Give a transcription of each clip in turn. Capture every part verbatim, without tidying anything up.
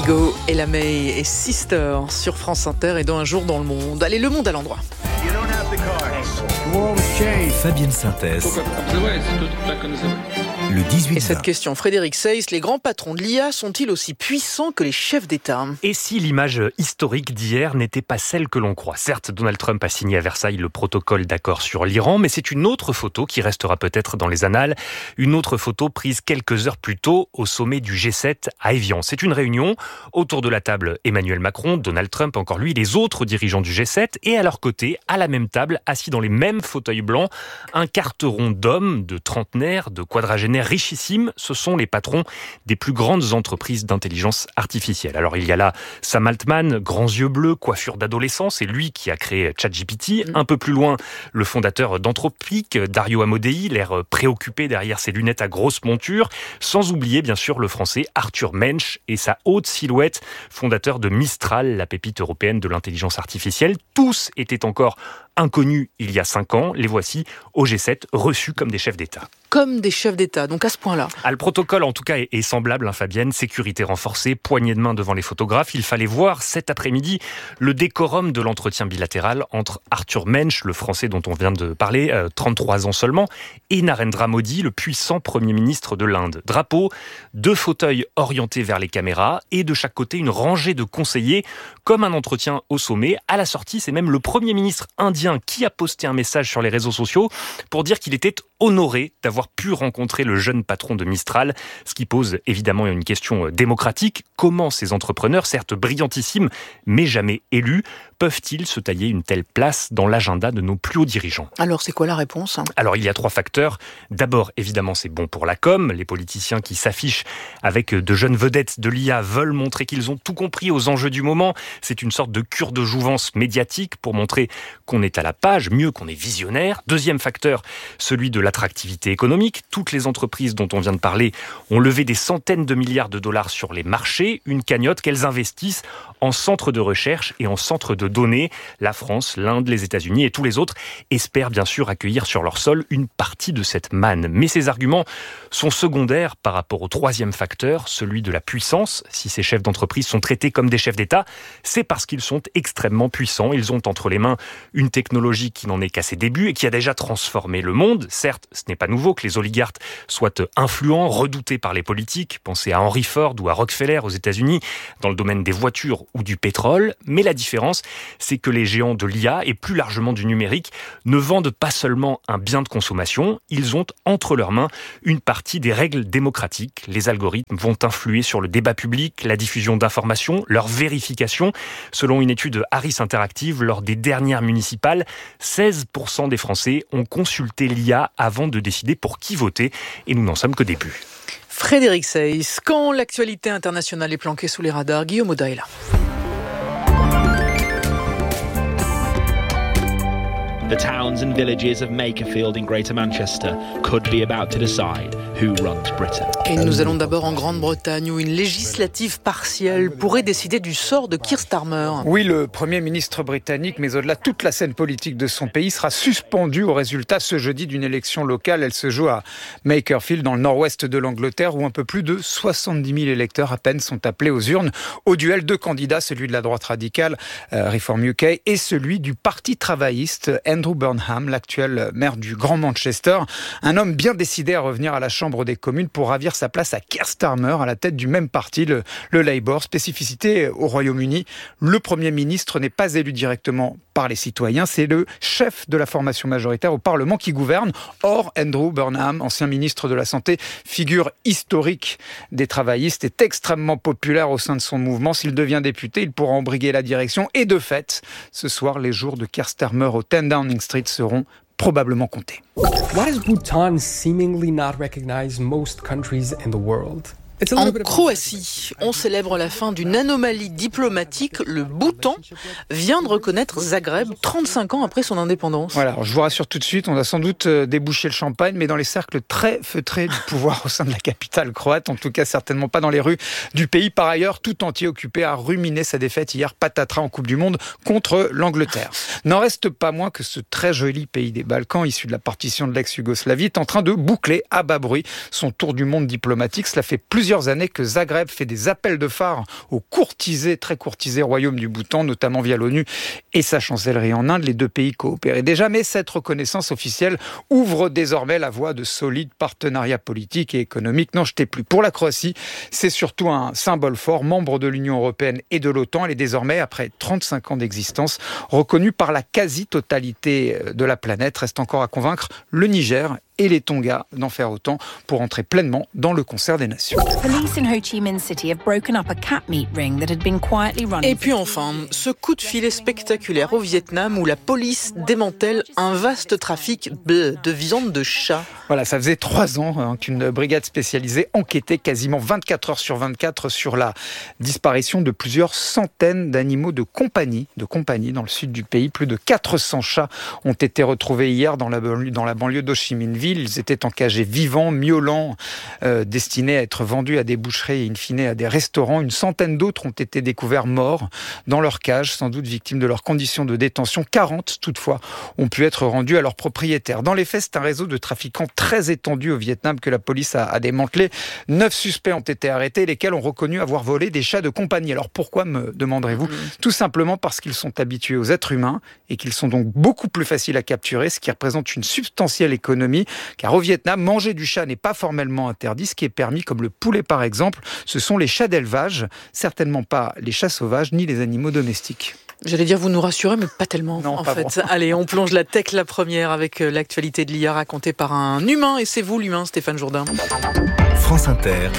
Go, Ella May et Sister sur France Inter et dans Un jour dans le monde. Allez, le monde à l'endroit. Fabienne Synthèse. Le dix-huit. Et cette question, Frédéric Seyss, les grands patrons de l'I A sont-ils aussi puissants que les chefs d'État ? Et si l'image historique d'hier n'était pas celle que l'on croit ? Certes, Donald Trump a signé à Versailles le protocole d'accord sur l'Iran, mais c'est une autre photo qui restera peut-être dans les annales. Une autre photo prise quelques heures plus tôt au sommet du G sept à Évian. C'est une réunion autour de la table Emmanuel Macron, Donald Trump, encore lui, les autres dirigeants du G sept, et à leur côté, à la même table, assis dans les mêmes fauteuils blancs, un carteron d'hommes, de trentenaires, de quadragénaires richissimes. Ce sont les patrons des plus grandes entreprises d'intelligence artificielle. Alors il y a là Sam Altman, grands yeux bleus, coiffure d'adolescent, c'est lui qui a créé ChatGPT. Un peu plus loin, le fondateur d'Anthropic, Dario Amodei, l'air préoccupé derrière ses lunettes à grosse monture. Sans oublier bien sûr le français Arthur Mensch et sa haute silhouette, fondateur de Mistral, la pépite européenne de l'intelligence artificielle. Tous étaient encore inconnus il y a cinq ans. Les voici au G sept, reçus comme des chefs d'État. Comme des chefs d'État, donc à ce point-là. Ah, le protocole, en tout cas, est, est semblable, hein, Fabienne. Sécurité renforcée, poignée de main devant les photographes. Il fallait voir cet après-midi le décorum de l'entretien bilatéral entre Arthur Mensch, le français dont on vient de parler, euh, trente-trois ans seulement, et Narendra Modi, le puissant Premier ministre de l'Inde. Drapeau, deux fauteuils orientés vers les caméras et de chaque côté une rangée de conseillers, comme un entretien au sommet. À la sortie, c'est même le Premier ministre indien qui a posté un message sur les réseaux sociaux pour dire qu'il était honoré d'avoir pu rencontrer le jeune patron de Mistral, ce qui pose évidemment une question démocratique. Comment ces entrepreneurs, certes brillantissimes, mais jamais élus, peuvent-ils se tailler une telle place dans l'agenda de nos plus hauts dirigeants ? Alors, c'est quoi la réponse ? Alors, il y a trois facteurs. D'abord, évidemment, c'est bon pour la com. Les politiciens qui s'affichent avec de jeunes vedettes de l'I A veulent montrer qu'ils ont tout compris aux enjeux du moment. C'est une sorte de cure de jouvence médiatique pour montrer qu'on est à la page, mieux qu'on est visionnaire. Deuxième facteur, celui de l'attractivité économique. Toutes les entreprises dont on vient de parler ont levé des centaines de milliards de dollars sur les marchés, une cagnotte qu'elles investissent en centres de recherche et en centres de données. La France, l'Inde, les États-Unis et tous les autres espèrent bien sûr accueillir sur leur sol une partie de cette manne. Mais ces arguments sont secondaires par rapport au troisième facteur, celui de la puissance. Si ces chefs d'entreprise sont traités comme des chefs d'État, c'est parce qu'ils sont extrêmement puissants. Ils ont entre les mains une technologie qui n'en est qu'à ses débuts et qui a déjà transformé le monde. Certes, ce n'est pas nouveau que les oligarques soient influents, redoutés par les politiques. Pensez à Henry Ford ou à Rockefeller aux États-Unis dans le domaine des voitures ou du pétrole. Mais la différence, c'est que les géants de l'I A et plus largement du numérique ne vendent pas seulement un bien de consommation, ils ont entre leurs mains une partie des règles démocratiques. Les algorithmes vont influer sur le débat public, la diffusion d'informations, leur vérification. Selon une étude Harris Interactive, lors des dernières municipales, seize pour cent des Français ont consulté l'I A avant de décider pour qui voter et nous n'en sommes qu'au début. Frédéric Seyss, quand l'actualité internationale est planquée sous les radars, Guillaume Auda est là. The towns and villages of Makerfield in Greater Manchester could be about to decide who runs Britain. Et nous allons d'abord en Grande-Bretagne où une législative partielle pourrait décider du sort de Keir Starmer. Oui, le Premier ministre britannique, mais au-delà, toute la scène politique de son pays sera suspendue au résultat ce jeudi d'une élection locale. Elle se joue à Makerfield, dans le nord-ouest de l'Angleterre, où un peu plus de soixante-dix mille électeurs à peine sont appelés aux urnes. Au duel, deux candidats, celui de la droite radicale, euh, Reform U K, et celui du Parti travailliste, Andrew Burnham, l'actuel maire du Grand Manchester. Un homme bien décidé à revenir à la Chambre des communes pour ravir sa place à Keir Starmer, à la tête du même parti, le, le Labour. Spécificité au Royaume-Uni, le Premier ministre n'est pas élu directement par les citoyens, c'est le chef de la formation majoritaire au Parlement qui gouverne. Or, Andrew Burnham, ancien ministre de la Santé, figure historique des travaillistes, est extrêmement populaire au sein de son mouvement. S'il devient député, il pourra embriguer la direction. Et de fait, ce soir, les jours de Keir Starmer au dix Downing Street seront probablement comptés. Why does Bhutan seemingly not recognize most countries in the world? En Croatie, on célèbre la fin d'une anomalie diplomatique. Le Bhoutan vient de reconnaître Zagreb trente-cinq ans après son indépendance. Voilà, alors je vous rassure tout de suite, on a sans doute débouché le champagne, mais dans les cercles très feutrés du pouvoir au sein de la capitale croate, en tout cas certainement pas dans les rues du pays. Par ailleurs, tout entier occupé à ruminer sa défaite hier, patatras en Coupe du Monde contre l'Angleterre. N'en reste pas moins que ce très joli pays des Balkans, issu de la partition de l'ex-Yougoslavie, est en train de boucler à bas bruit son tour du monde diplomatique. Cela fait plusieurs plusieurs années que Zagreb fait des appels de phare au courtisé, très courtisé royaume du Bhoutan, notamment via l'ONU et sa chancellerie en Inde. Les deux pays coopéraient déjà, mais cette reconnaissance officielle ouvre désormais la voie de solides partenariats politiques et économiques. N'en jetez plus. Pour la Croatie, c'est surtout un symbole fort. Membre de l'Union européenne et de l'OTAN, elle est désormais, après trente-cinq ans d'existence, reconnue par la quasi-totalité de la planète. Reste encore à convaincre le Niger et les Tonga d'en faire autant pour entrer pleinement dans le concert des nations. Et puis enfin, ce coup de filet spectaculaire au Vietnam où la police démantèle un vaste trafic de viande de chat. Voilà, ça faisait trois ans hein, qu'une brigade spécialisée enquêtait quasiment vingt-quatre heures sur vingt-quatre sur la disparition de plusieurs centaines d'animaux de compagnie, de compagnie dans le sud du pays. Plus de quatre cents chats ont été retrouvés hier dans la, dans la banlieue d'Ho Chi Minh Ville. Ils étaient encagés vivants, miaulants, euh, destinés à être vendus à des boucheries et in fine à des restaurants. Une centaine d'autres ont été découverts morts dans leur cage, sans doute victimes de leurs conditions de détention. quarante, toutefois, ont pu être rendus à leurs propriétaires. Dans les faits, c'est un réseau de trafiquants très étendu au Vietnam que la police a, a démantelé. Neuf suspects ont été arrêtés, lesquels ont reconnu avoir volé des chats de compagnie. Alors pourquoi, me demanderez-vous ? Mmh. Tout simplement parce qu'ils sont habitués aux êtres humains et qu'ils sont donc beaucoup plus faciles à capturer, ce qui représente une substantielle économie. Car au Vietnam, manger du chat n'est pas formellement interdit. Ce qui est permis, comme le poulet par exemple, ce sont les chats d'élevage, certainement pas les chats sauvages ni les animaux domestiques. J'allais dire vous nous rassurez, mais pas tellement non, en pas fait. Bon. Allez, on plonge la tech la première avec l'actualité de l'I A racontée par un humain. Et c'est vous l'humain, Stéphane Jourdain. France Inter,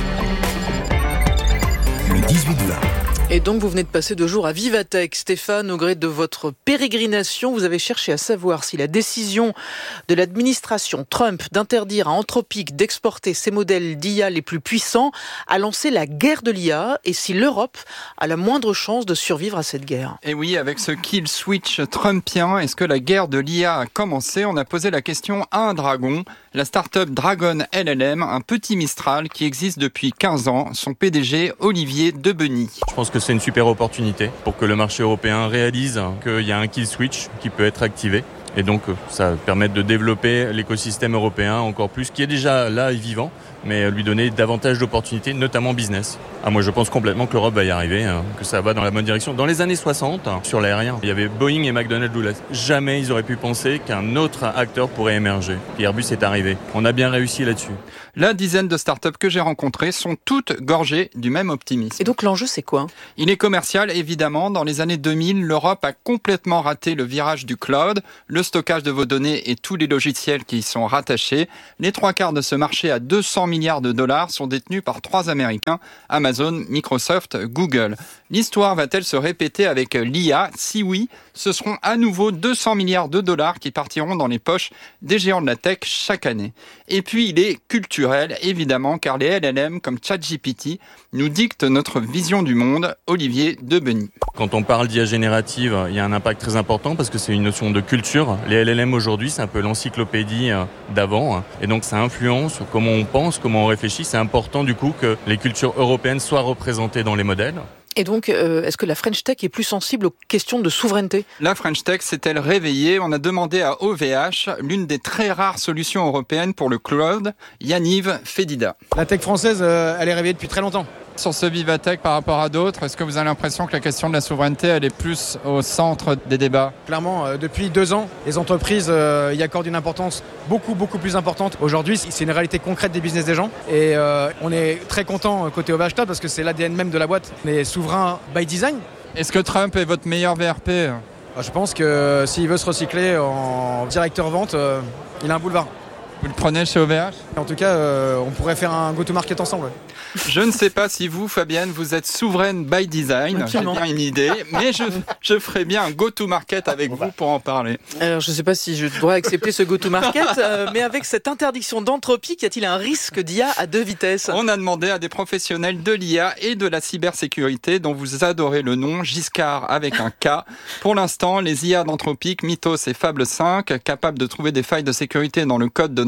le dix-huit vingt. Et donc, vous venez de passer deux jours à Vivatech. Stéphane, au gré de votre pérégrination, vous avez cherché à savoir si la décision de l'administration Trump d'interdire à Anthropic d'exporter ses modèles d'I A les plus puissants a lancé la guerre de l'I A et si l'Europe a la moindre chance de survivre à cette guerre. Et oui, avec ce kill switch trumpien, est-ce que la guerre de l'I A a commencé ? On a posé la question à un dragon, la start-up Dragon L L M, un petit Mistral qui existe depuis quinze ans. Son P D G, Olivier Debeny. Je pense que c'est une super opportunité pour que le marché européen réalise qu'il y a un kill switch qui peut être activé. Et donc, ça permet de développer l'écosystème européen encore plus, qui est déjà là et vivant, mais lui donner davantage d'opportunités, notamment business. Ah, moi, je pense complètement que l'Europe va y arriver, hein, que ça va dans la bonne direction. Dans les années soixante, sur l'aérien, il y avait Boeing et McDonnell Douglas. Jamais ils auraient pu penser qu'un autre acteur pourrait émerger. Et Airbus est arrivé. On a bien réussi là-dessus. La dizaine de startups que j'ai rencontrées sont toutes gorgées du même optimisme. Et donc l'enjeu, c'est quoi ? Il est commercial, évidemment. Dans les années deux mille, l'Europe a complètement raté le virage du cloud, le stockage de vos données et tous les logiciels qui y sont rattachés. Les trois quarts de ce marché à deux cents milliards de dollars sont détenus par trois Américains, Amazon, Microsoft, Google. L'histoire va-t-elle se répéter avec l'I A ? Si oui, ce seront à nouveau deux cents milliards de dollars qui partiront dans les poches des géants de la tech chaque année. Et puis il est culturel, évidemment, car les L L M comme ChatGPT nous dictent notre vision du monde. Olivier Debeny. Quand on parle d'I A générative, il y a un impact très important parce que c'est une notion de culture. Les L L M aujourd'hui, c'est un peu l'encyclopédie d'avant. Et donc ça influence comment on pense, comment on réfléchit. C'est important du coup que les cultures européennes soient représentées dans les modèles. Et donc, euh, est-ce que la French Tech est plus sensible aux questions de souveraineté ? La French Tech s'est-elle réveillée ? On a demandé à O V H, l'une des très rares solutions européennes pour le cloud, Yaniv Fedida. La tech française, euh, elle est réveillée depuis très longtemps. Sur ce Vivatech par rapport à d'autres, est-ce que vous avez l'impression que la question de la souveraineté, elle est plus au centre des débats ? Clairement, euh, depuis deux ans, les entreprises euh, y accordent une importance beaucoup, beaucoup plus importante. Aujourd'hui, c'est une réalité concrète des business des gens. Et euh, on est très content côté O V H Cloud parce que c'est l'A D N même de la boîte. On est souverain by design. Est-ce que Trump est votre meilleur V R P ? Je pense que euh, s'il veut se recycler en directeur vente, euh, il a un boulevard. Vous le prenez chez O V H ? En tout cas, euh, on pourrait faire un go-to-market ensemble. Ouais. Je ne sais pas si vous, Fabienne, vous êtes souveraine by design. Absolument. J'ai bien une idée, mais je, je ferai bien un go-to-market avec vous pour en parler. Alors, je ne sais pas si je dois accepter ce go-to-market, euh, mais avec cette interdiction d'Anthropic, y a-t-il un risque d'I A à deux vitesses ? On a demandé à des professionnels de l'I A et de la cybersécurité, dont vous adorez le nom, Giscard avec un K. Pour l'instant, les I A d'Anthropic, Mythos et Fable cinq, capables de trouver des failles de sécurité dans le code de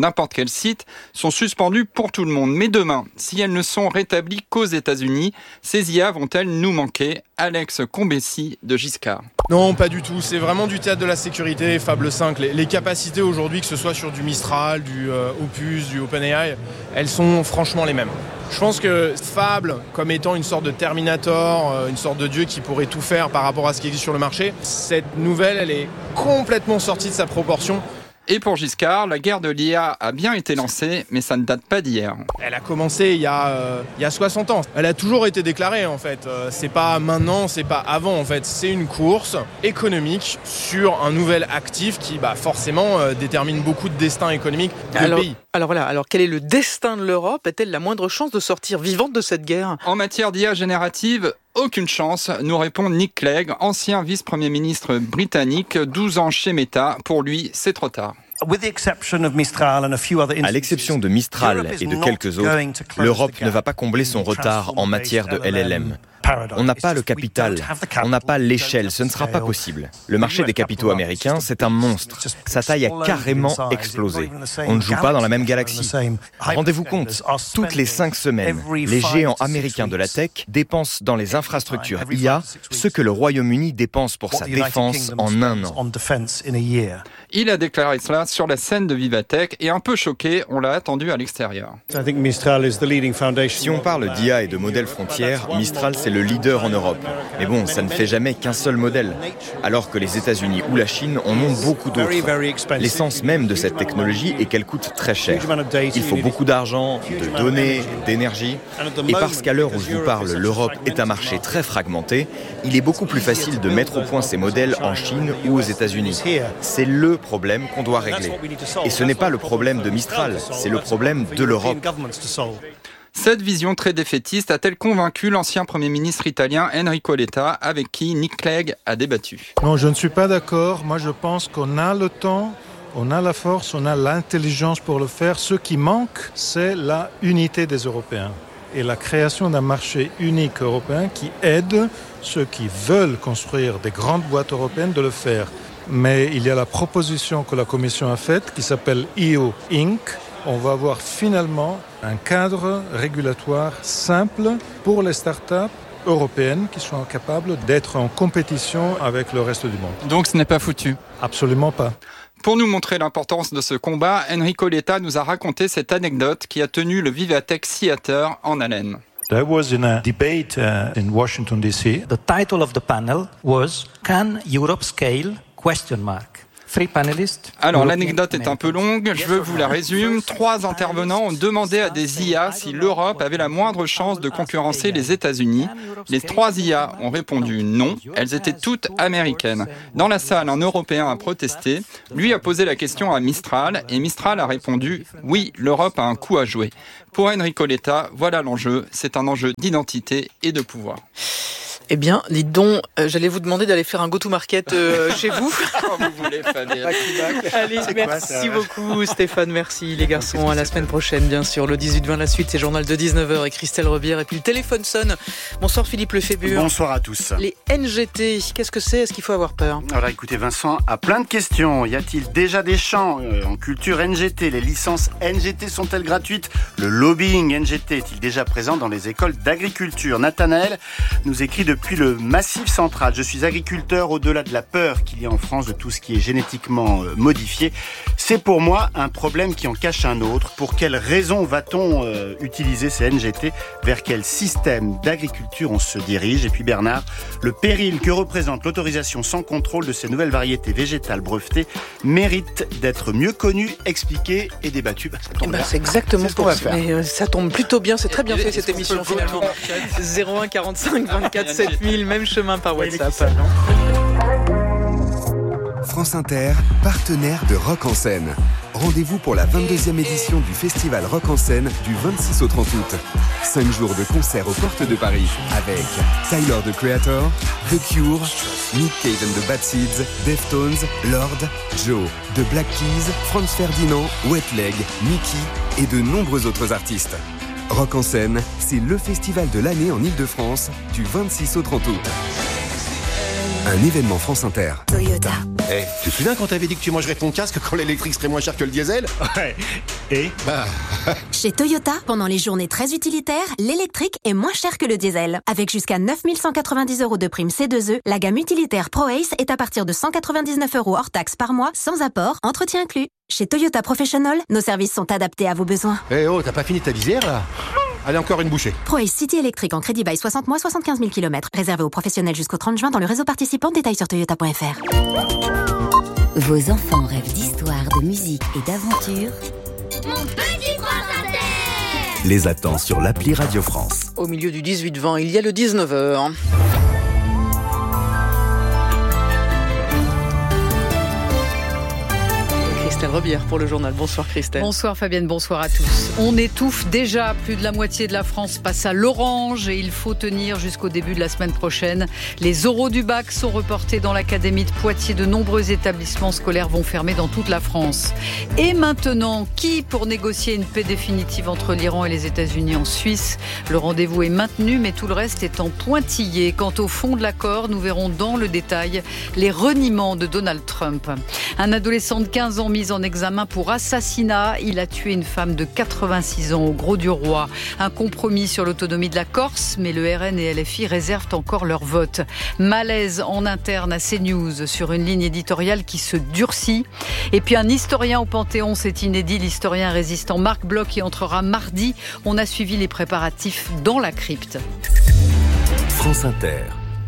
n'importe quel site sont suspendues pour tout le monde. Mais demain, si elles ne sont rétablies qu'aux États-Unis, ces I A vont-elles nous manquer ? Alex Combessy de Giscard. Non, pas du tout. C'est vraiment du théâtre de la sécurité, Fable cinq. Les, les capacités aujourd'hui, que ce soit sur du Mistral, du euh, Opus, du OpenAI, elles sont franchement les mêmes. Je pense que Fable, comme étant une sorte de Terminator, euh, une sorte de dieu qui pourrait tout faire par rapport à ce qui existe sur le marché, cette nouvelle, elle est complètement sortie de sa proportion. Et pour Giscard, la guerre de l'I A a bien été lancée, mais ça ne date pas d'hier. Elle a commencé il y a, euh, il y a soixante ans. Elle a toujours été déclarée en fait. Euh, c'est pas maintenant, c'est pas avant en fait. C'est une course économique sur un nouvel actif qui bah, forcément euh, détermine beaucoup de destin économique du alors, pays. Alors voilà, alors quel est le destin de l'Europe ? A-t-elle la moindre chance de sortir vivante de cette guerre ? En matière d'I A générative, aucune chance, nous répond Nick Clegg, ancien vice-premier ministre britannique, douze ans chez Meta. Pour lui, c'est trop tard. À l'exception de Mistral et de quelques autres, l'Europe ne va pas combler son retard en matière de L L M. On n'a pas le capital, on n'a pas l'échelle, ce ne sera pas possible. Le marché des capitaux américains, c'est un monstre. Sa taille a carrément explosé. On ne joue pas dans la même galaxie. Rendez-vous compte, toutes les cinq semaines, les géants américains de la tech dépensent dans les infrastructures I A ce que le Royaume-Uni dépense pour sa défense en un an. Il a déclaré cela sur la scène de Vivatech et un peu choqué, on l'a attendu à l'extérieur. Si on parle d'I A et de modèles frontières, Mistral c'est le leader en Europe. Mais bon, ça ne fait jamais qu'un seul modèle. Alors que les États-Unis ou la Chine en ont beaucoup d'autres. L'essence même de cette technologie est qu'elle coûte très cher. Il faut beaucoup d'argent, de données, d'énergie. Et parce qu'à l'heure où je vous parle, l'Europe est un marché très fragmenté, il est beaucoup plus facile de mettre au point ces modèles en Chine ou aux États-Unis. C'est le problème qu'on doit régler. Et ce n'est pas le problème de Mistral, c'est le problème de l'Europe. Cette vision très défaitiste a-t-elle convaincu l'ancien Premier ministre italien Enrico Letta, avec qui Nick Clegg a débattu ? Non, je ne suis pas d'accord. Moi, je pense qu'on a le temps, on a la force, on a l'intelligence pour le faire. Ce qui manque, c'est la unité des Européens et la création d'un marché unique européen qui aide ceux qui veulent construire des grandes boîtes européennes de le faire. Mais il y a la proposition que la Commission a faite qui s'appelle E U Incorporated. On va avoir finalement un cadre régulatoire simple pour les startups européennes qui sont capables d'être en compétition avec le reste du monde. Donc ce n'est pas foutu ? Absolument pas. Pour nous montrer l'importance de ce combat, Enrico Letta nous a raconté cette anecdote qui a tenu le Vivatech Theater en haleine. There was in a debate uh, in Washington D C. The title of the panel was Can Europe Scale? Question mark. Alors l'anecdote est un peu longue, je vous la résume. Trois intervenants ont demandé à des I A si l'Europe avait la moindre chance de concurrencer les États-Unis. Les trois I A ont répondu non, elles étaient toutes américaines. Dans la salle, un Européen a protesté, lui a posé la question à Mistral et Mistral a répondu oui, l'Europe a un coup à jouer. Pour Enrico Letta, voilà l'enjeu, c'est un enjeu d'identité et de pouvoir. Eh bien, dites donc, euh, j'allais vous demander d'aller faire un go-to-market euh, chez vous. Quand vous voulez, Fabien. Allez, merci quoi, beaucoup Stéphane, merci les garçons. À la semaine prochaine, bien sûr. Le dix-huit vingt, la suite, c'est journal de dix-neuf heures et Christelle Rebière. Et puis le téléphone sonne. Bonsoir Philippe Lefébure. Bonsoir à tous. Les N G T, qu'est-ce que c'est ? Est-ce qu'il faut avoir peur ? Alors écoutez, Vincent a plein de questions. Y a-t-il déjà des champs euh, en culture N G T ? Les licences N G T sont-elles gratuites ? Le lobbying N G T est-il déjà présent dans les écoles d'agriculture ? Nathanaël nous écrit depuis Depuis le Massif central, je suis agriculteur au-delà de la peur qu'il y a en France de tout ce qui est génétiquement modifié. C'est pour moi un problème qui en cache un autre. Pour quelles raisons va-t-on euh, utiliser ces N G T ? Vers quel système d'agriculture on se dirige ? Et puis Bernard, le péril que représente l'autorisation sans contrôle de ces nouvelles variétés végétales brevetées mérite d'être mieux connu, expliqué et débattu. Bah, ça tombe bah, bien. C'est exactement c'est pour ça. Mais, euh, ça tombe plutôt bien, c'est très bien fait cette émission finalement. zéro un quarante-cinq vingt-quatre sept mille, même chemin par WhatsApp. France Inter, partenaire de Rock en Scène. Rendez-vous pour la vingt-deuxième édition du festival Rock en Scène du vingt-six au trente août. Cinq jours de concerts aux portes de Paris avec Tyler, the Creator, The Cure, Nick Cave and the Bad Seeds, Deftones, Lord, Joe, The Black Keys, Franz Ferdinand, Wet Leg, Mickey et de nombreux autres artistes. Rock en Scène, c'est le festival de l'année en Ile-de-France du vingt-six au trente août. Un événement France Inter. Toyota. hey, tu te souviens quand t'avais dit que tu mangerais ton casque quand l'électrique serait moins cher que le diesel? Ouais. Et bah... Chez Toyota, pendant les journées très utilitaires, l'électrique est moins cher que le diesel. Avec jusqu'à neuf mille cent quatre-vingt-dix euros de prime C deux E, la gamme utilitaire ProAce est à partir de cent quatre-vingt-dix-neuf euros hors taxe par mois, sans apport, entretien inclus. Chez Toyota Professional, nos services sont adaptés à vos besoins. Eh oh, t'as pas fini ta visière là? Allez, encore une bouchée. ProAce City électrique en crédit bail soixante mois, soixante-quinze mille kilomètres. Réservé aux professionnels jusqu'au trente juin dans le réseau participant. Détails sur toyota point f r. Vos enfants rêvent d'histoire, de musique et d'aventure. Mon petit prince inter. Les attend sur l'appli Radio France. Au milieu du dix-huit vingt, il y a le dix-neuf heures. Christelle Rebière pour le journal. Bonsoir Christelle. Bonsoir Fabienne, bonsoir à tous. On étouffe déjà, plus de la moitié de la France passe à l'orange et il faut tenir jusqu'au début de la semaine prochaine. Les oraux du bac sont reportés dans l'académie de Poitiers. De nombreux établissements scolaires vont fermer dans toute la France. Et maintenant, qui pour négocier une paix définitive entre l'Iran et les États-Unis en Suisse? Le rendez-vous est maintenu, mais tout le reste est en pointillé. Quant au fond de l'accord, nous verrons dans le détail les reniements de Donald Trump. Un adolescent de quinze ans mis en examen pour assassinat. Il a tué une femme de quatre-vingt-six ans au Grau-du-Roi. Un compromis sur l'autonomie de la Corse, mais le R N et L F I réservent encore leur vote. Malaise en interne à CNews sur une ligne éditoriale qui se durcit. Et puis un historien au Panthéon, c'est inédit. L'historien résistant Marc Bloch y entrera mardi. On a suivi les préparatifs dans la crypte. France Inter.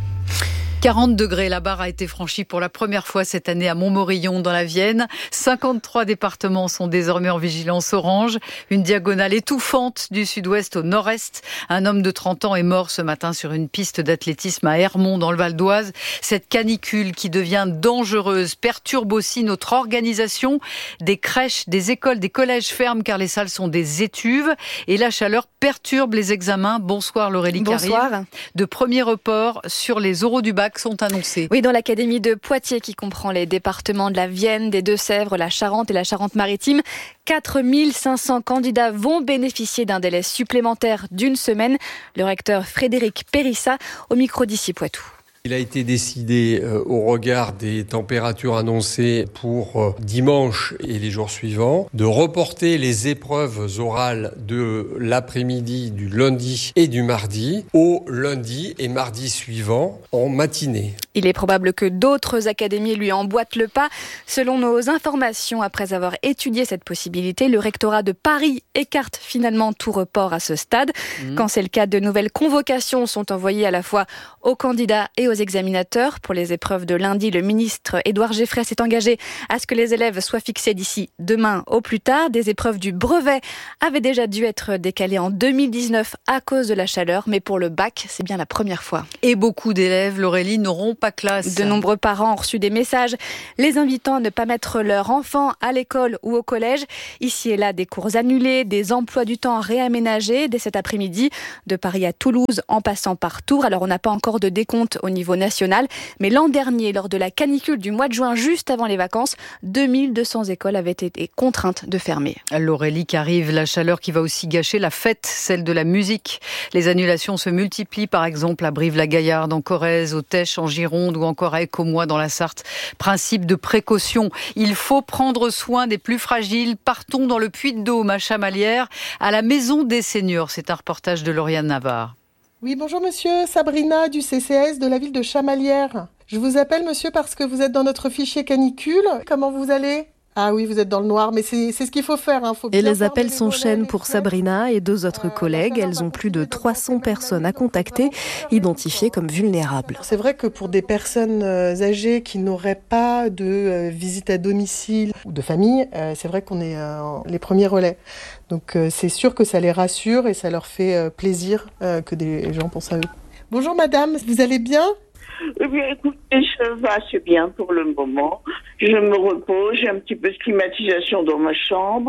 quarante degrés, la barre a été franchie pour la première fois cette année à Montmorillon dans la Vienne. cinquante-trois départements sont désormais en vigilance orange. Une diagonale étouffante du sud-ouest au nord-est. Un homme de trente ans est mort ce matin sur une piste d'athlétisme à Hermont dans le Val d'Oise. Cette canicule qui devient dangereuse perturbe aussi notre organisation. Des crèches, des écoles, des collèges ferment car les salles sont des étuves. Et la chaleur perturbe les examens. Bonsoir Laurélie Carrier. Bonsoir. De premiers reports sur les oraux du bac sont annoncés. Oui, dans l'académie de Poitiers qui comprend les départements de la Vienne, des Deux-Sèvres, la Charente et la Charente-Maritime. quatre mille cinq cents candidats vont bénéficier d'un délai supplémentaire d'une semaine. Le recteur Frédéric Périssa au micro d'ici Poitou. Il a été décidé, euh, au regard des températures annoncées pour euh, dimanche et les jours suivants, de reporter les épreuves orales de l'après-midi du lundi et du mardi au lundi et mardi suivant en matinée. Il est probable que d'autres académies lui emboîtent le pas. Selon nos informations, après avoir étudié cette possibilité, le rectorat de Paris écarte finalement tout report à ce stade. Mmh. Quand c'est le cas, de nouvelles convocations sont envoyées à la fois aux candidats et aux examinateurs. Pour les épreuves de lundi, le ministre Édouard Geffray s'est engagé à ce que les élèves soient fixés d'ici demain au plus tard. Des épreuves du brevet avaient déjà dû être décalées en deux mille dix-neuf à cause de la chaleur, mais pour le bac, c'est bien la première fois. Et beaucoup d'élèves, Laurélie, n'auront pas classe. De nombreux parents ont reçu des messages les invitant à ne pas mettre leur enfant à l'école ou au collège. Ici et là, des cours annulés, des emplois du temps réaménagés dès cet après-midi, de Paris à Toulouse en passant par Tours. Alors on n'a pas encore de décompte au niveau national, mais l'an dernier, lors de la canicule du mois de juin, juste avant les vacances, deux mille deux cents écoles avaient été contraintes de fermer. L'Aurélie qui arrive, la chaleur qui va aussi gâcher la fête, celle de la musique. Les annulations se multiplient, par exemple à Brive-la-Gaillarde, en Corrèze, au Tech, en Gironde ou encore à Écomois dans la Sarthe. Principe de précaution. Il faut prendre soin des plus fragiles. Partons dans le Puy-de-Dôme à Chamalières, à la Maison des Seniors. C'est un reportage de Lauriane Navarre. Oui, bonjour monsieur, Sabrina du C C S de la ville de Chamalières. Je vous appelle monsieur parce que vous êtes dans notre fichier canicule. Comment vous allez ? Ah oui, vous êtes dans le noir, mais c'est, c'est ce qu'il faut faire. Hein. Faut et les appels s'enchaînent pour Sabrina et deux autres collègues. Elles ont plus de trois cents personnes à contacter, identifiées comme vulnérables. C'est vrai que pour des personnes âgées qui n'auraient pas de visite à domicile ou de famille, c'est vrai qu'on est les premiers relais. Donc c'est sûr que ça les rassure et ça leur fait plaisir que des gens pensent à eux. Bonjour madame, vous allez bien ? Eh bien, écoutez, je vais assez bien pour le moment. Je me repose, j'ai un petit peu de climatisation dans ma chambre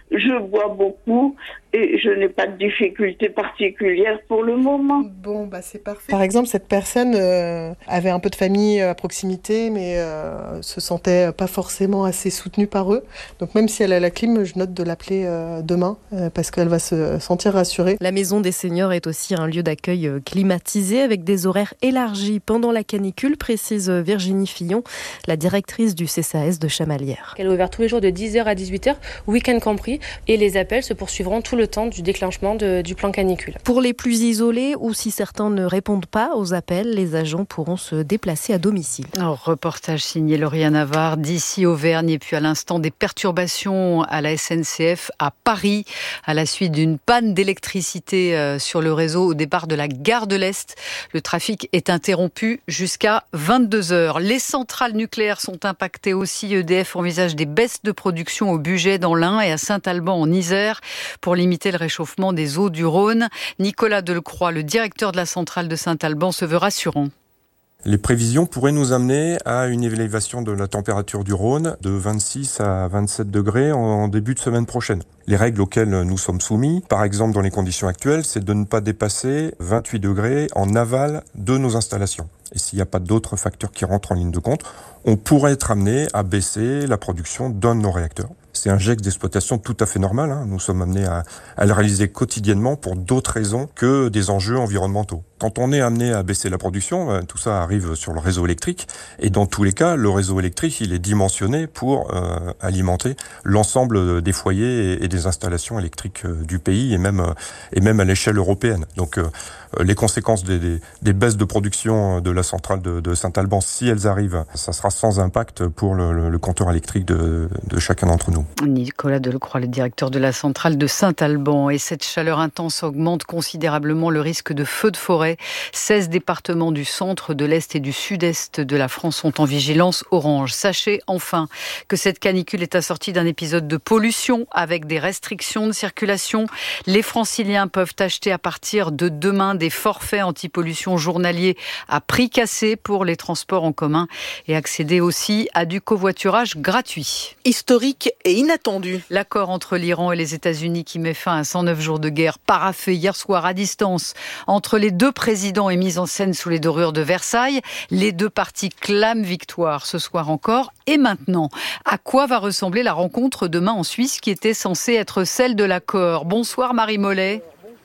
Je bois beaucoup et je n'ai pas de difficultés particulières pour le moment. Bon, bah c'est parfait. Par exemple, cette personne euh, avait un peu de famille à proximité, mais euh, se sentait pas forcément assez soutenue par eux. Donc même si elle a la clim, je note de l'appeler euh, demain euh, parce qu'elle va se sentir rassurée. La maison des seniors est aussi un lieu d'accueil climatisé avec des horaires élargis pendant la canicule, précise Virginie Fillon, la directrice du C C A S de Chamalières. Elle est ouverte tous les jours de dix heures à dix-huit heures, week-end compris, et les appels se poursuivront tout le temps du déclenchement de, du plan canicule. Pour les plus isolés ou si certains ne répondent pas aux appels, les agents pourront se déplacer à domicile. Alors, reportage signé Lauriane Navarre d'ici Auvergne et puis à l'instant des perturbations à la S N C F à Paris à la suite d'une panne d'électricité sur le réseau au départ de la gare de l'Est. Le trafic est interrompu jusqu'à vingt-deux heures. Les centrales nucléaires sont impactées aussi. E D F envisage des baisses de production au Bugey dans l'Ain et à Saint-Alban en Isère pour limiter le réchauffement des eaux du Rhône. Nicolas Delcroix, le directeur de la centrale de Saint-Alban, se veut rassurant. Les prévisions pourraient nous amener à une élévation de la température du Rhône de vingt-six à vingt-sept degrés en début de semaine prochaine. Les règles auxquelles nous sommes soumis, par exemple dans les conditions actuelles, c'est de ne pas dépasser vingt-huit degrés en aval de nos installations. Et s'il n'y a pas d'autres facteurs qui rentrent en ligne de compte, on pourrait être amené à baisser la production d'un de nos réacteurs. C'est un geste d'exploitation tout à fait normal. Hein. Nous sommes amenés à, à le réaliser quotidiennement pour d'autres raisons que des enjeux environnementaux. Quand on est amené à baisser la production, tout ça arrive sur le réseau électrique. Et dans tous les cas, le réseau électrique, il est dimensionné pour euh, alimenter l'ensemble des foyers et, et des installations électriques du pays et même, et même à l'échelle européenne. Donc euh, les conséquences des, des, des baisses de production de la centrale de, de Saint-Alban, si elles arrivent, ça sera sans impact pour le, le, le compteur électrique de, de chacun d'entre nous. Nicolas Delcroix, le directeur de la centrale de Saint-Alban. Et cette chaleur intense augmente considérablement le risque de feux de forêt. seize départements du centre, de l'est et du sud-est de la France sont en vigilance orange. Sachez enfin que cette canicule est assortie d'un épisode de pollution avec des restrictions de circulation. Les Franciliens peuvent acheter à partir de demain des forfaits anti-pollution journaliers à prix cassé pour les transports en commun et accéder aussi à du covoiturage gratuit. Historique et inattendu. L'accord entre l'Iran et les États-Unis qui met fin à cent neuf jours de guerre paraphé hier soir à distance entre les deux présidents est mis en scène sous les dorures de Versailles. Les deux parties clament victoire ce soir encore. Et maintenant, à quoi va ressembler la rencontre demain en Suisse qui était censée être celle de l'accord? Bonsoir Marie Mollet.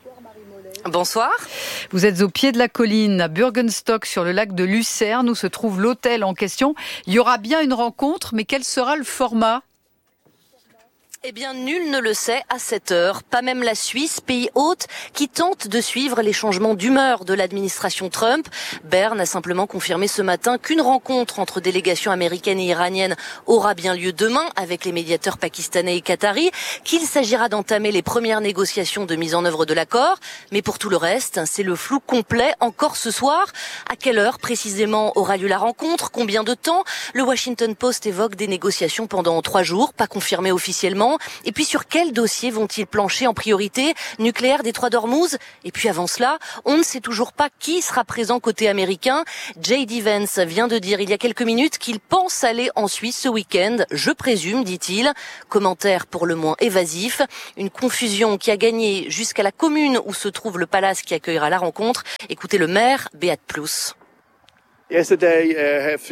Bonsoir. Vous êtes au pied de la colline à Bürgenstock sur le lac de Lucerne où se trouve l'hôtel en question. Il y aura bien une rencontre, mais quel sera le format ? Eh bien, nul ne le sait à cette heure, pas même la Suisse, pays hôte, qui tente de suivre les changements d'humeur de l'administration Trump. Berne a simplement confirmé ce matin qu'une rencontre entre délégations américaines et iraniennes aura bien lieu demain avec les médiateurs pakistanais et qataris, qu'il s'agira d'entamer les premières négociations de mise en œuvre de l'accord. Mais pour tout le reste, c'est le flou complet encore ce soir. À quelle heure précisément aura lieu la rencontre? Combien de temps? Le Washington Post évoque des négociations pendant trois jours, pas confirmées officiellement. Et puis sur quel dossier vont-ils plancher en priorité? Nucléaire, détroit d'Ormuz? Et puis avant cela, on ne sait toujours pas qui sera présent côté américain. J D Vance vient de dire il y a quelques minutes qu'il pense aller en Suisse ce week-end. Je présume, dit-il. Commentaire pour le moins évasif. Une confusion qui a gagné jusqu'à la commune où se trouve le palace qui accueillera la rencontre. Écoutez le maire, Beat Plus. Hier,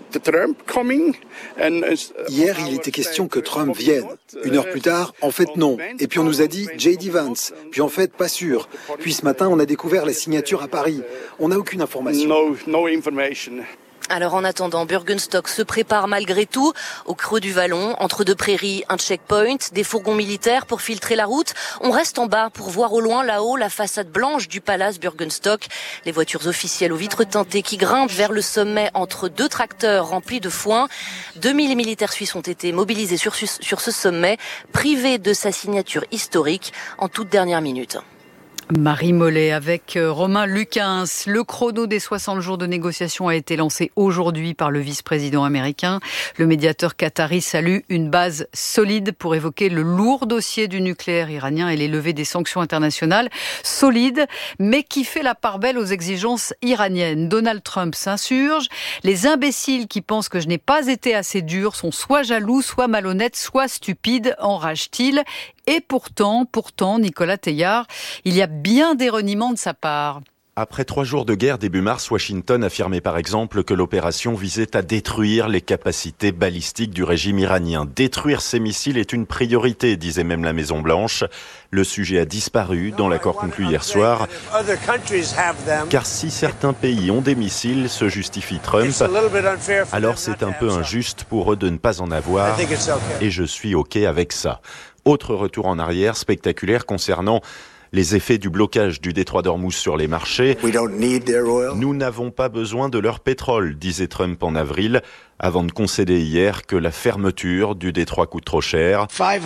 il était question que Trump vienne. Une heure plus tard, en fait, non. Et puis on nous a dit J D Vance. Puis en fait, pas sûr. Puis ce matin, on a découvert la signature à Paris. On n'a aucune information. Alors en attendant, Bürgenstock se prépare malgré tout au creux du vallon, entre deux prairies, un checkpoint, des fourgons militaires pour filtrer la route. On reste en bas pour voir au loin là-haut la façade blanche du palace Bürgenstock. Les voitures officielles aux vitres teintées qui grimpent vers le sommet entre deux tracteurs remplis de foin. deux mille militaires suisses ont été mobilisés sur, sur ce sommet, privés de sa signature historique en toute dernière minute. Marie Mollet avec Romain Lucens. Le chrono des soixante jours de négociation a été lancé aujourd'hui par le vice-président américain. Le médiateur qatari salue une base solide pour évoquer le lourd dossier du nucléaire iranien et les levées des sanctions internationales. Solide, mais qui fait la part belle aux exigences iraniennes. Donald Trump s'insurge. Les imbéciles qui pensent que je n'ai pas été assez dur sont soit jaloux, soit malhonnêtes, soit stupides, enrage-t-il. Et pourtant, pourtant, Nicolas Teilhard, il y a bien des reniements de sa part. Après trois jours de guerre début mars, Washington affirmait par exemple que l'opération visait à détruire les capacités balistiques du régime iranien. Détruire ces missiles est une priorité, disait même la Maison-Blanche. Le sujet a disparu dans l'accord conclu hier soir. Car si certains pays ont des missiles, se justifie Trump, alors c'est un peu injuste pour eux de ne pas en avoir. Et je suis OK avec ça. Autre retour en arrière spectaculaire concernant les effets du blocage du détroit d'Ormuz sur les marchés. Nous n'avons pas besoin de leur pétrole, disait Trump en avril, avant de concéder hier que la fermeture du détroit coûte trop cher. cinq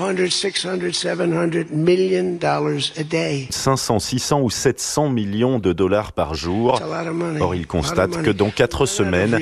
cents, six cents ou sept cents millions de dollars par jour. Or, il constate que dans quatre semaines,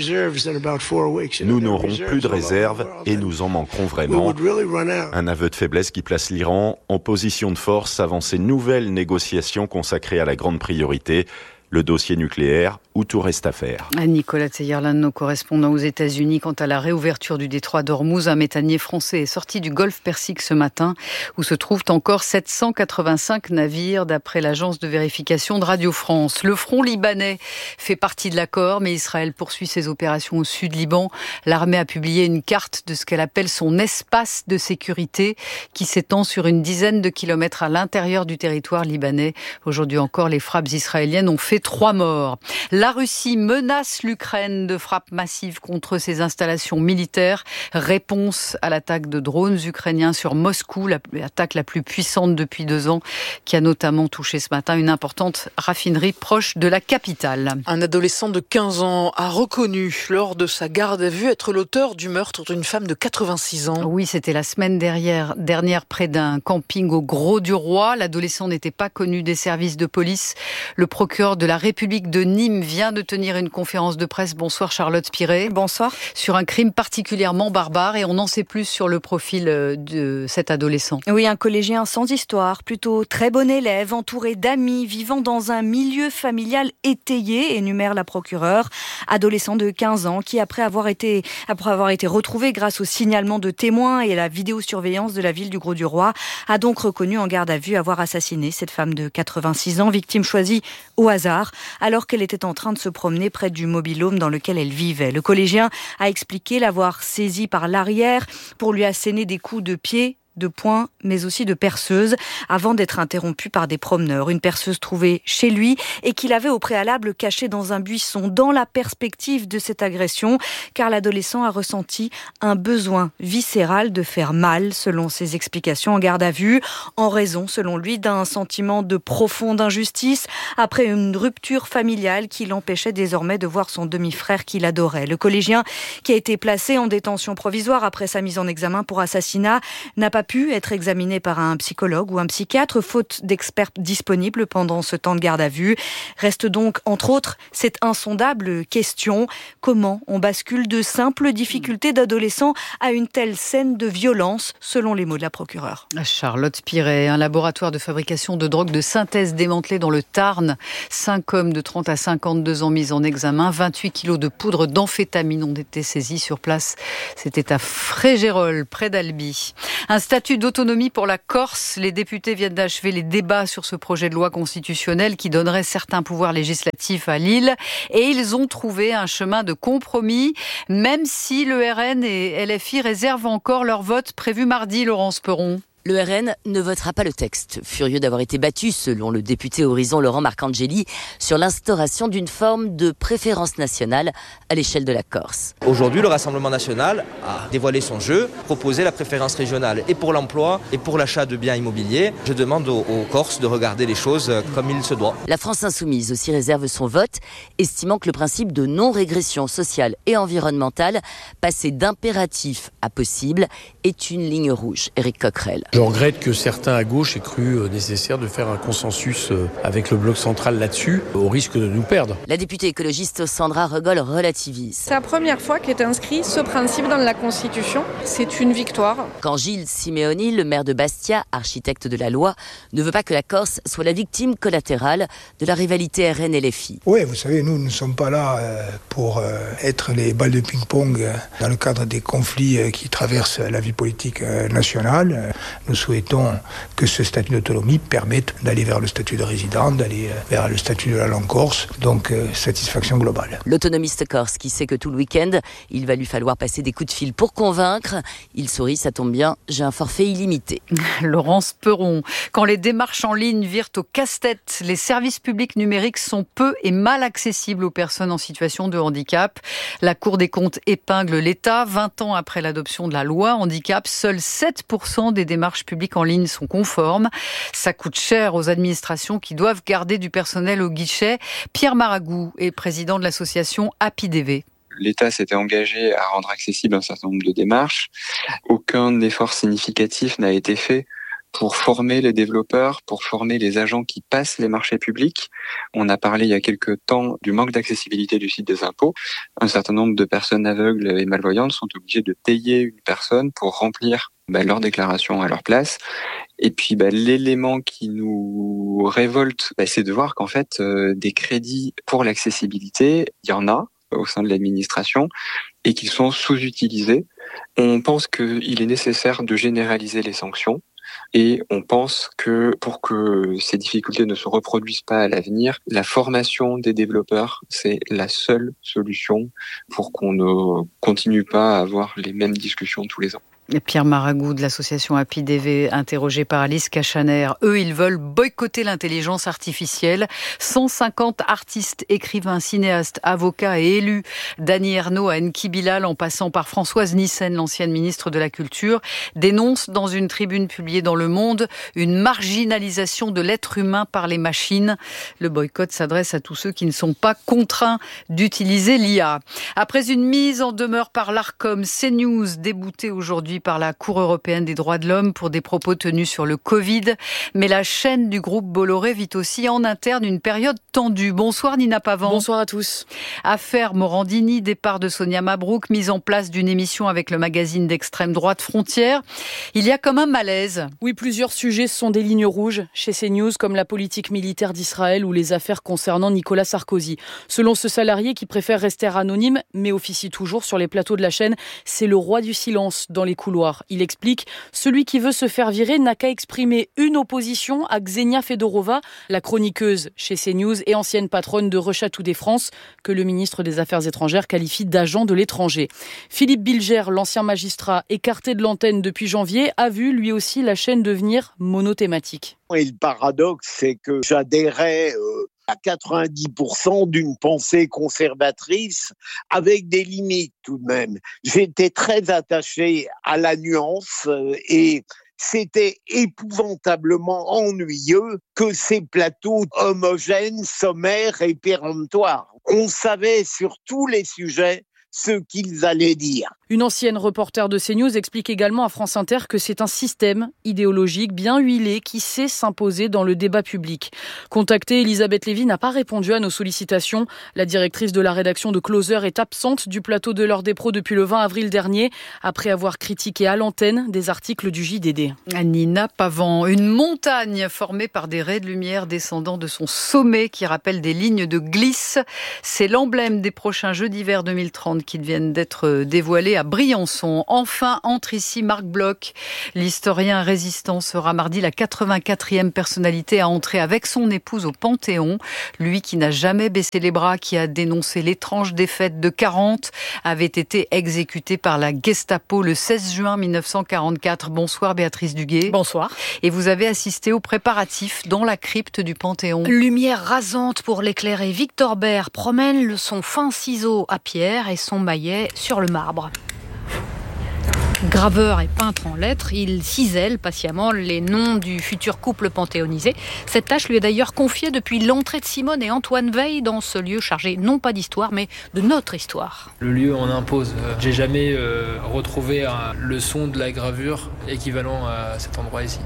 nous n'aurons plus de réserves et nous en manquerons vraiment. Un aveu de faiblesse qui place l'Iran en position de force avant ces nouvelles négociations consacrées à la grande priorité, le dossier nucléaire, où tout reste à faire. Nicolas Teilhard, l'un de nos correspondants aux États-Unis, quant à la réouverture du détroit d'Ormuz, un méthanier français est sorti du golfe Persique ce matin, où se trouvent encore sept cent quatre-vingt-cinq navires, d'après l'agence de vérification de Radio France. Le front libanais fait partie de l'accord, mais Israël poursuit ses opérations au sud Liban. L'armée a publié une carte de ce qu'elle appelle son espace de sécurité, qui s'étend sur une dizaine de kilomètres à l'intérieur du territoire libanais. Aujourd'hui encore, les frappes israéliennes ont fait trois morts. La Russie menace l'Ukraine de frappes massives contre ses installations militaires. Réponse à l'attaque de drones ukrainiens sur Moscou, l'attaque la plus puissante depuis deux ans, qui a notamment touché ce matin une importante raffinerie proche de la capitale. Un adolescent de quinze ans a reconnu lors de sa garde à vue être l'auteur du meurtre d'une femme de quatre-vingt-six ans. Oui, c'était la semaine dernière, dernière près d'un camping au Grau-du-Roi. L'adolescent n'était pas connu des services de police. Le procureur de la République de Nîmes vient de tenir une conférence de presse. Bonsoir Charlotte Piret. Bonsoir. Sur un crime particulièrement barbare, et on en sait plus sur le profil de cet adolescent. Oui, un collégien sans histoire, plutôt très bon élève, entouré d'amis, vivant dans un milieu familial étayé, énumère la procureure. Adolescent de quinze ans qui, après avoir été, après avoir été retrouvé grâce au signalement de témoins et à la vidéosurveillance de la ville du Grau-du-Roi, a donc reconnu en garde à vue avoir assassiné cette femme de quatre-vingt-six ans, victime choisie au hasard, alors qu'elle était en train de se promener près du mobil-home dans lequel elle vivait. Le collégien a expliqué l'avoir saisie par l'arrière pour lui asséner des coups de pied, de poing, mais aussi de perceuse, avant d'être interrompu par des promeneurs. Une perceuse trouvée chez lui et qu'il avait au préalable cachée dans un buisson, dans la perspective de cette agression, car l'adolescent a ressenti un besoin viscéral de faire mal, selon ses explications en garde à vue, en raison, selon lui, d'un sentiment de profonde injustice, après une rupture familiale qui l'empêchait désormais de voir son demi-frère qu'il adorait. Le collégien, qui a été placé en détention provisoire après sa mise en examen pour assassinat, n'a pas pu être examiné par un psychologue ou un psychiatre, faute d'experts disponibles pendant ce temps de garde à vue. Reste donc, entre autres, cette insondable question: comment on bascule de simples difficultés d'adolescent à une telle scène de violence, selon les mots de la procureure. Charlotte Piret, un laboratoire de fabrication de drogue de synthèse démantelé dans le Tarn. Cinq hommes de trente à cinquante-deux ans mis en examen. vingt-huit kilos de poudre d'amphétamine ont été saisis sur place. C'était à Frégérolles, près d'Albi. Un statut d'autonomie pour la Corse. Les députés viennent d'achever les débats sur ce projet de loi constitutionnel qui donnerait certains pouvoirs législatifs à l'île. Et ils ont trouvé un chemin de compromis, même si le R N et L F I réservent encore leur vote prévu mardi, Laurence Perron. Le R N ne votera pas le texte, furieux d'avoir été battu, selon le député Horizon Laurent Marcangeli, sur l'instauration d'une forme de préférence nationale à l'échelle de la Corse. Aujourd'hui, le Rassemblement national a dévoilé son jeu, proposé la préférence régionale et pour l'emploi et pour l'achat de biens immobiliers. Je demande aux, aux Corses de regarder les choses comme il se doit. La France insoumise aussi réserve son vote, estimant que le principe de non-régression sociale et environnementale, passé d'impératif à possible, est une ligne rouge. Éric Coquerel. Je regrette que certains à gauche aient cru nécessaire de faire un consensus avec le bloc central là-dessus, au risque de nous perdre. La députée écologiste Sandra Regol relativise. C'est la première fois qu'est inscrit ce principe dans la Constitution. C'est une victoire. Quand Gilles Simeoni, le maire de Bastia, architecte de la loi, ne veut pas que la Corse soit la victime collatérale de la rivalité R N L F I. Oui, vous savez, nous ne sommes pas là pour être les balles de ping-pong dans le cadre des conflits qui traversent la vie politique nationale. nous souhaitons que ce statut d'autonomie permette d'aller vers le statut de résident, d'aller vers le statut de la langue corse, donc euh, satisfaction globale. L'autonomiste corse qui sait que tout le week-end, il va lui falloir passer des coups de fil pour convaincre. Il sourit, ça tombe bien, j'ai un forfait illimité. Laurence Perron, quand les démarches en ligne virent au casse-tête, les services publics numériques sont peu et mal accessibles aux personnes en situation de handicap. La Cour des comptes épingle l'État. vingt ans après l'adoption de la loi handicap, seuls sept pour cent des démarches publiques en ligne sont conformes. Ça coûte cher aux administrations qui doivent garder du personnel au guichet. Pierre Maragou est président de l'association Happy D V. L'État s'était engagé à rendre accessible un certain nombre de démarches. Aucun effort significatif n'a été fait pour former les développeurs, pour former les agents qui passent les marchés publics. On a parlé il y a quelque temps du manque d'accessibilité du site des impôts. Un certain nombre de personnes aveugles et malvoyantes sont obligées de payer une personne pour remplir bah, leur déclaration à leur place. Et puis bah, l'élément qui nous révolte, bah, c'est de voir qu'en fait, euh, des crédits pour l'accessibilité, il y en a au sein de l'administration et qu'ils sont sous-utilisés. On pense qu'il est nécessaire de généraliser les sanctions. Et on pense que pour que ces difficultés ne se reproduisent pas à l'avenir, la formation des développeurs, c'est la seule solution pour qu'on ne continue pas à avoir les mêmes discussions tous les ans. Pierre Maragou de l'association Happy D V, interrogé par Alice Cachaner. Eux, ils veulent boycotter l'intelligence artificielle. cent cinquante artistes, écrivains, cinéastes, avocats et élus, d'Annie Ernaux à Enki Bilal, en passant par Françoise Nyssen, l'ancienne ministre de la Culture, dénoncent dans une tribune publiée dans Le Monde une marginalisation de l'être humain par les machines. Le boycott s'adresse à tous ceux qui ne sont pas contraints d'utiliser l'I A. Après une mise en demeure par l'Arcom, CNews, débouté aujourd'hui par la Cour européenne des droits de l'homme pour des propos tenus sur le Covid. Mais la chaîne du groupe Bolloré vit aussi en interne une période tendue. Bonsoir Nina Pavant. Bonsoir à tous. Affaire Morandini, départ de Sonia Mabrouk, mise en place d'une émission avec le magazine d'extrême droite Frontières. Il y a comme un malaise. Oui, plusieurs sujets sont des lignes rouges chez CNews, comme la politique militaire d'Israël ou les affaires concernant Nicolas Sarkozy. Selon ce salarié qui préfère rester anonyme, mais officie toujours sur les plateaux de la chaîne, c'est le roi du silence dans les couloirs. Il explique, celui qui veut se faire virer n'a qu'à exprimer une opposition à Ksenia Fedorova, la chroniqueuse chez CNews et ancienne patronne de Russia Today France, que le ministre des Affaires étrangères qualifie d'agent de l'étranger. Philippe Bilger, l'ancien magistrat écarté de l'antenne depuis janvier, a vu lui aussi la chaîne devenir monothématique. Et le paradoxe, c'est que j'adhérais euh, à quatre-vingt-dix pour cent d'une pensée conservatrice avec des limites tout de même. J'étais très attaché à la nuance euh, et c'était épouvantablement ennuyeux que ces plateaux homogènes, sommaires et péremptoires. On savait sur tous les sujets ce qu'ils allaient dire. Une ancienne reporter de CNews explique également à France Inter que c'est un système idéologique bien huilé qui sait s'imposer dans le débat public. Contactée, Elisabeth Lévy n'a pas répondu à nos sollicitations. La directrice de la rédaction de Closer est absente du plateau de l'heure des pros depuis le vingt avril dernier, après avoir critiqué à l'antenne des articles du J D D. Nina Pavant, une montagne formée par des raies de lumière descendant de son sommet qui rappelle des lignes de glisse. C'est l'emblème des prochains Jeux d'hiver deux mille trente qui viennent d'être dévoilés à Briançon. Enfin, entre ici Marc Bloch. L'historien résistant sera mardi la quatre-vingt-quatrième personnalité à entrer avec son épouse au Panthéon. Lui qui n'a jamais baissé les bras, qui a dénoncé l'étrange défaite de quarante, avait été exécuté par la Gestapo le seize juin mille neuf cent quarante-quatre. Bonsoir Béatrice Duguay. Bonsoir. Et vous avez assisté aux préparatifs dans la crypte du Panthéon. Lumière rasante pour l'éclairer. Victor Baird promène son fin ciseau à pierre et son maillet sur le marbre. Graveur et peintre en lettres, il cisèle patiemment les noms du futur couple panthéonisé. Cette tâche lui est d'ailleurs confiée depuis l'entrée de Simone et Antoine Veil dans ce lieu chargé non pas d'histoire mais de notre histoire. Le lieu en impose. J'ai jamais euh, retrouvé un, le son de la gravure équivalent à cet endroit ici.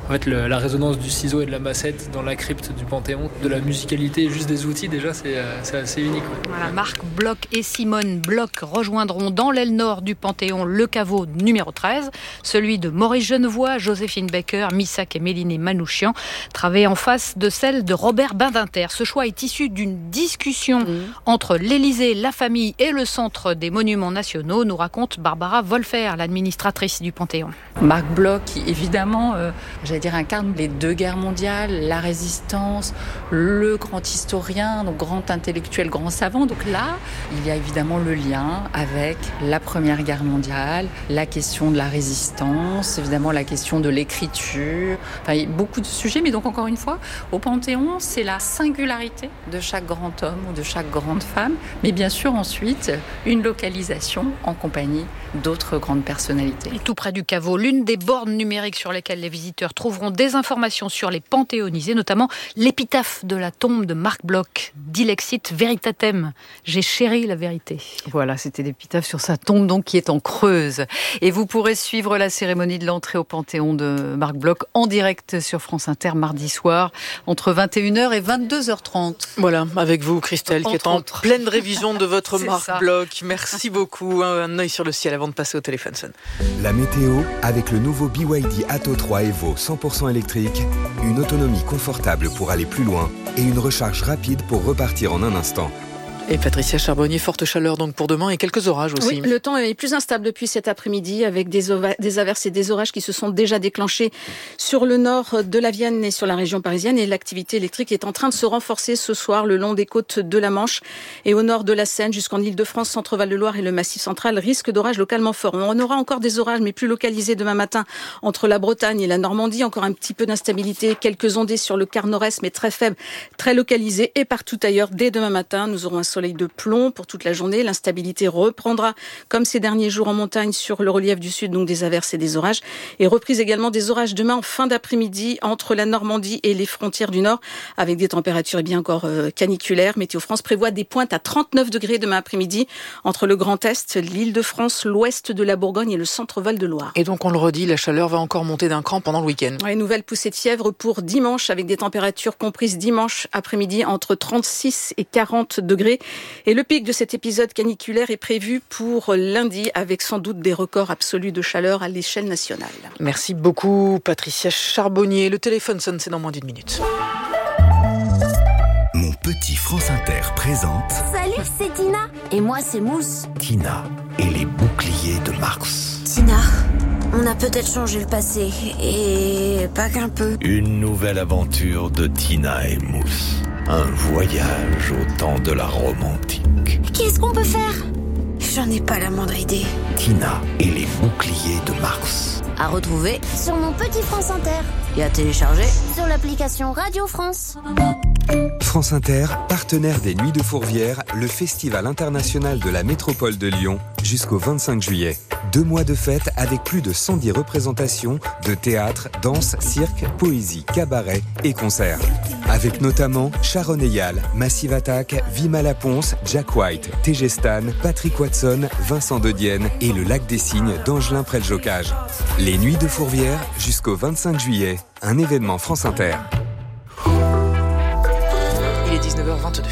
En fait, le, la résonance du ciseau et de la massette dans la crypte du Panthéon, de la musicalité et juste des outils, déjà, c'est, euh, c'est assez unique. Ouais. Voilà, Marc Bloch et Simone Bloch rejoindront dans l'aile nord du Panthéon le caveau numéro treize, celui de Maurice Genevoix, Joséphine Baker, Missak et Mélinée Manouchian, travaillé en face de celle de Robert Badinter. Ce choix est issu d'une discussion mmh. entre l'Élysée, la famille et le Centre des Monuments Nationaux, nous raconte Barbara Wolfer, l'administratrice du Panthéon. Marc Bloch, qui évidemment, euh, j'allais dire, incarne les deux guerres mondiales, la résistance, le grand historien, donc grand intellectuel, grand savant. Donc là, il y a évidemment le lien avec la Première Guerre mondiale, la question de la résistance, évidemment la question de l'écriture, enfin, il y a beaucoup de sujets, mais donc encore une fois, au Panthéon, c'est la singularité de chaque grand homme ou de chaque grande femme, mais bien sûr ensuite, une localisation en compagnie d'autres grandes personnalités. Et tout près du caveau, l'une des bornes numériques sur lesquelles les visiteurs trouveront des informations sur les panthéonisés, notamment l'épitaphe de la tombe de Marc Bloch, Dilexit Veritatem, j'ai chéri la vérité. Voilà, c'était l'épitaphe sur sa tombe donc qui est en Creuse. Et vous pourrez suivre la cérémonie de l'entrée au Panthéon de Marc Bloch en direct sur France Inter mardi soir entre vingt et une heures et vingt-deux heures trente. Voilà, avec vous Christelle, qui est en autres. pleine révision de votre Marc ça. Bloch. Merci beaucoup. Un œil sur le ciel avant de passer au téléphone. La météo avec le nouveau B Y D Atto trois Evo cent pour cent électrique, une autonomie confortable pour aller plus loin et une recharge rapide pour repartir en un instant. Et Patricia Charbonnier, forte chaleur donc pour demain et quelques orages aussi. Oui, le temps est plus instable depuis cet après-midi avec des, ova- des averses et des orages qui se sont déjà déclenchés sur le nord de la Vienne et sur la région parisienne. Et l'activité électrique est en train de se renforcer ce soir le long des côtes de la Manche et au nord de la Seine jusqu'en Île-de-France, Centre-Val-de-Loire et le Massif central. Risque d'orages localement forts. On aura encore des orages mais plus localisés demain matin entre la Bretagne et la Normandie. Encore un petit peu d'instabilité, quelques ondées sur le quart nord-est mais très faibles, très localisées. Et partout ailleurs, dès demain matin, nous aurons un soleil de plomb pour toute la journée. L'instabilité reprendra comme ces derniers jours en montagne sur le relief du sud, donc des averses et des orages. Et reprise également des orages demain en fin d'après-midi entre la Normandie et les frontières du nord avec des températures eh bien encore euh, caniculaires. Météo France prévoit des pointes à trente-neuf degrés demain après-midi entre le Grand Est, l'Île-de-France, l'ouest de la Bourgogne et le centre Val-de-Loire. Et donc on le redit, la chaleur va encore monter d'un cran pendant le week-end. Ouais, nouvelle poussée de fièvre pour dimanche avec des températures comprises dimanche après-midi entre trente-six et quarante degrés. Et le pic de cet épisode caniculaire est prévu pour lundi avec sans doute des records absolus de chaleur à l'échelle nationale. Merci beaucoup Patricia Charbonnier. Le téléphone sonne, c'est dans moins d'une minute. Mon petit France Inter présente... Salut, c'est Tina. Et moi, c'est Mousse. Tina et les boucliers de Mars. Tina, on a peut-être changé le passé. Et pas qu'un peu. Une nouvelle aventure de Tina et Mousse. Un voyage au temps de la Rome antique. Qu'est-ce qu'on peut faire ? J'en ai pas la moindre idée. Tina et les boucliers de Mars. À retrouver sur mon petit France Inter. Et à télécharger sur l'application Radio France. France Inter, partenaire des Nuits de Fourvière, le festival international de la métropole de Lyon, jusqu'au vingt-cinq juillet. Deux mois de fête avec plus de cent dix représentations de théâtre, danse, cirque, poésie, cabaret et concerts. Avec notamment Sharon Eyal, Massive Attack, Vima Laponce, Jack White, T G Stan, Patrick Watson, Vincent De Dienne et le Lac des Cygnes d'Angelin Près-le-Jocage. Les Nuits de Fourvière jusqu'au vingt-cinq juillet, un événement France Inter. Il est dix-neuf heures vingt-deux.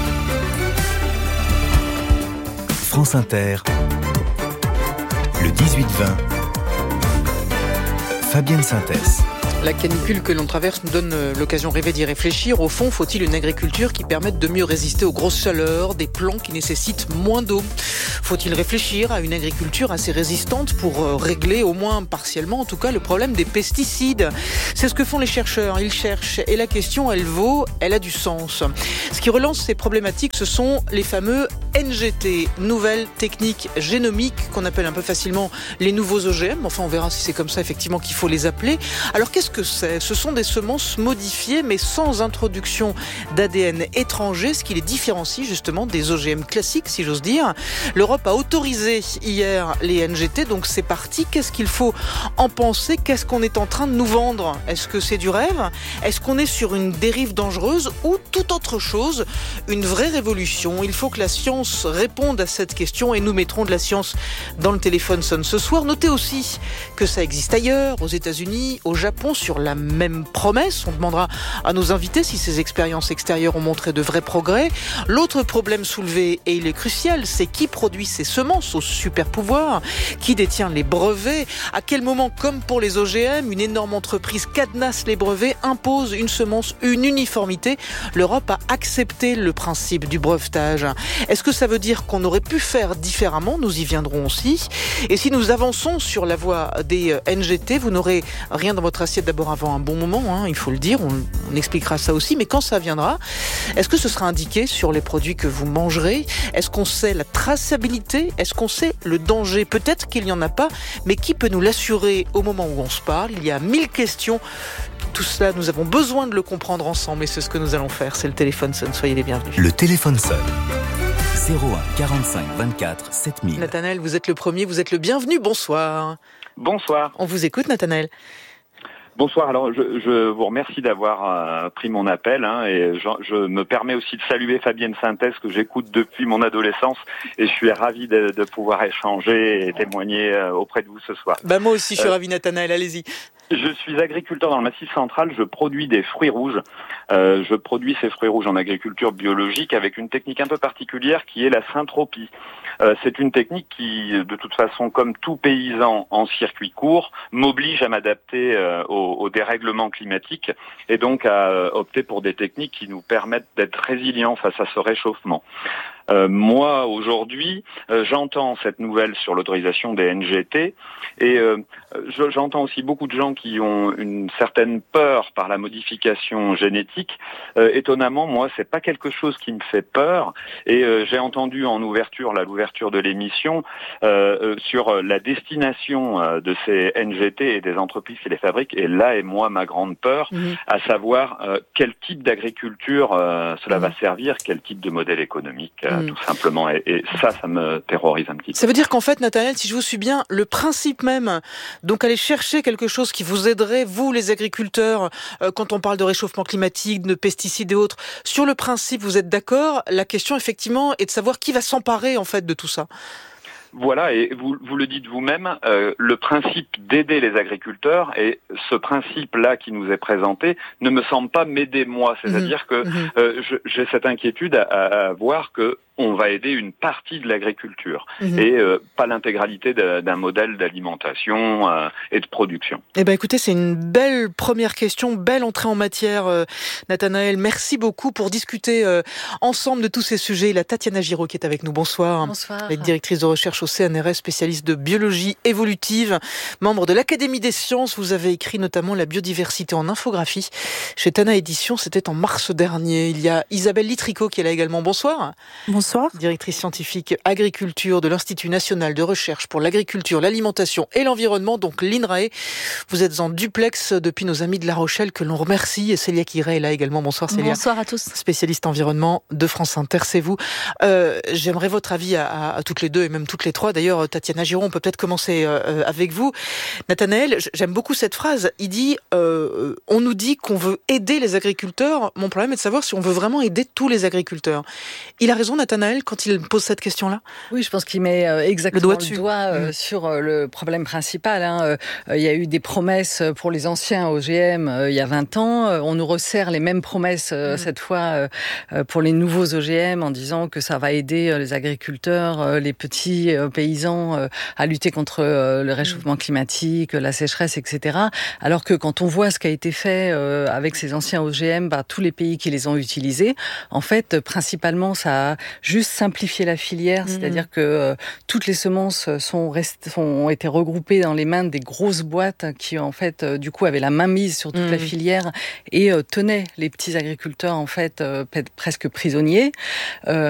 France Inter, le dix-huit vingt, Fabienne Synthèse. La canicule que l'on traverse nous donne l'occasion rêvée d'y réfléchir. Au fond, faut-il une agriculture qui permette de mieux résister aux grosses chaleurs, des plants qui nécessitent moins d'eau ? Faut-il réfléchir à une agriculture assez résistante pour régler, au moins partiellement en tout cas, le problème des pesticides ? C'est ce que font les chercheurs. Ils cherchent et la question, elle vaut, elle a du sens. Ce qui relance ces problématiques, ce sont les fameux N G T, nouvelles techniques génomiques, qu'on appelle un peu facilement les nouveaux O G M. Enfin, on verra si c'est comme ça effectivement qu'il faut les appeler. Alors qu'est-ce que c'est ? Ce sont des semences modifiées mais sans introduction d'A D N étranger, ce qui les différencie justement des O G M classiques, si j'ose dire. L'Europe a autorisé hier les N G T, donc c'est parti. Qu'est-ce qu'il faut en penser ? Qu'est-ce qu'on est en train de nous vendre ? Est-ce que c'est du rêve ? Est-ce qu'on est sur une dérive dangereuse ? Ou tout autre chose, une vraie révolution. Il faut que la science réponde à cette question et nous mettrons de la science dans le téléphone sonne ce soir. Notez aussi que ça existe ailleurs, aux États-Unis, au Japon, sur la même promesse. On demandera à nos invités si ces expériences extérieures ont montré de vrais progrès. L'autre problème soulevé, et il est crucial, c'est qui produit ces semences au super pouvoir, qui détient les brevets, à quel moment, comme pour les O G M, une énorme entreprise cadenasse les brevets, impose une semence, une uniformité. L'Europe a accepté le principe du brevetage. Est-ce que ça veut dire qu'on aurait pu faire différemment ? Nous y viendrons aussi. Et si nous avançons sur la voie des N G T, vous n'aurez rien dans votre assiette d'abord avant un bon moment, hein, il faut le dire, on, on expliquera ça aussi, mais quand ça viendra, est-ce que ce sera indiqué sur les produits que vous mangerez ? Est-ce qu'on sait la traçabilité ? Est-ce qu'on sait le danger ? Peut-être qu'il n'y en a pas, mais qui peut nous l'assurer au moment où on se parle ? Il y a mille questions. Tout cela, nous avons besoin de le comprendre ensemble et c'est ce que nous allons faire. C'est le téléphone sonne, soyez les bienvenus. Le téléphone sonne. zéro un quarante-cinq vingt-quatre sept mille. Nathanaël, vous êtes le premier, vous êtes le bienvenu. Bonsoir. Bonsoir. On vous écoute, Nathanaël. Bonsoir, alors je, je vous remercie d'avoir euh, pris mon appel hein, et je, je me permets aussi de saluer Fabienne Synthèse que j'écoute depuis mon adolescence et je suis ravi de, de pouvoir échanger et témoigner euh, auprès de vous ce soir. Bah moi aussi je suis euh, ravi Nathanaël, allez-y. Je suis agriculteur dans le Massif central, je produis des fruits rouges. Euh, je produis ces fruits rouges en agriculture biologique avec une technique un peu particulière qui est la syntropie. Euh, c'est une technique qui, de toute façon, comme tout paysan en circuit court, m'oblige à m'adapter euh, aux, aux dérèglements climatiques et donc à euh, opter pour des techniques qui nous permettent d'être résilients face à ce réchauffement. Euh, moi, aujourd'hui, euh, j'entends cette nouvelle sur l'autorisation des N G T et euh, je, j'entends aussi beaucoup de gens qui ont une certaine peur par la modification génétique. Euh, étonnamment, moi, c'est pas quelque chose qui me fait peur et euh, j'ai entendu en ouverture, là, l'ouverture de l'émission, euh, euh, sur la destination euh, de ces N G T et des entreprises qui les fabriquent et là est moi ma grande peur, mmh. à savoir euh, quel type d'agriculture euh, cela mmh. va servir, quel type de modèle économique. Euh, Mmh. tout simplement, et, et ça, ça me terrorise un petit peu. Ça veut dire qu'en fait, Nathanaël, si je vous suis bien, le principe même, donc aller chercher quelque chose qui vous aiderait, vous les agriculteurs, euh, quand on parle de réchauffement climatique, de pesticides et autres, sur le principe, vous êtes d'accord ? La question, effectivement, est de savoir qui va s'emparer, en fait, de tout ça. Voilà, et vous, vous le dites vous-même, euh, le principe d'aider les agriculteurs, et ce principe-là qui nous est présenté, ne me semble pas m'aider moi. C'est-à-dire mmh. que euh, je, j'ai cette inquiétude à, à voir que on va aider une partie de l'agriculture mmh. et euh, pas l'intégralité de, d'un modèle d'alimentation euh, et de production. Eh ben, écoutez, c'est une belle première question, belle entrée en matière, euh, Nathanaël. Merci beaucoup pour discuter euh, ensemble de tous ces sujets. Il y a Tatiana Giraud qui est avec nous. Bonsoir. Bonsoir. Elle est directrice de recherche au C N R S, spécialiste de biologie évolutive, membre de l'Académie des sciences. Vous avez écrit notamment La biodiversité en infographie chez Tana Éditions. C'était en mars dernier. Il y a Isabelle Litrico qui est là également. Bonsoir. Bonsoir. Directrice scientifique agriculture de l'Institut national de recherche pour l'agriculture, l'alimentation et l'environnement, donc l'INRAE. Vous êtes en duplex depuis nos amis de La Rochelle que l'on remercie. Et Célia Quiré est là également. Bonsoir Célia. Bonsoir à tous. Spécialiste environnement de France Inter, c'est vous. Euh, j'aimerais votre avis à, à, à toutes les deux et même toutes les trois. D'ailleurs, Tatiana Giraud, on peut peut-être commencer euh, avec vous. Nathanaël, j'aime beaucoup cette phrase. Il dit, euh, on nous dit qu'on veut aider les agriculteurs. Mon problème est de savoir si on veut vraiment aider tous les agriculteurs. Il a raison, Nathanaël, quand il pose cette question-là ? Oui, je pense qu'il met exactement le doigt, dessus. le doigt euh, mmh. sur euh, le problème principal. Hein. Euh, il y a eu des promesses pour les anciens O G M euh, il y a vingt ans. Euh, on nous resserre les mêmes promesses euh, mmh. cette fois euh, pour les nouveaux O G M en disant que ça va aider euh, les agriculteurs, euh, les petits euh, paysans euh, à lutter contre euh, le réchauffement mmh. climatique, la sécheresse, et cetera. Alors que quand on voit ce qui a été fait euh, avec ces anciens O G M par tous les pays qui les ont utilisés, en fait, principalement, ça a juste simplifier la filière, mmh. c'est-à-dire que euh, toutes les semences sont, rest... sont ont été regroupées dans les mains des grosses boîtes qui en fait euh, du coup avaient la main mise sur toute mmh. la filière et euh, tenaient les petits agriculteurs en fait euh, presque prisonniers. Euh,